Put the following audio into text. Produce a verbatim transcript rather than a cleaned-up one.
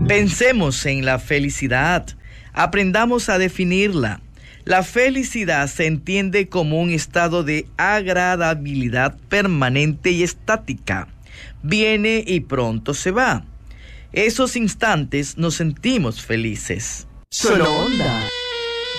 Pensemos en la felicidad. Aprendamos a definirla. La felicidad se entiende como un estado de agradabilidad permanente y estática. Viene y pronto se va. Esos instantes nos sentimos felices. Solo Onda.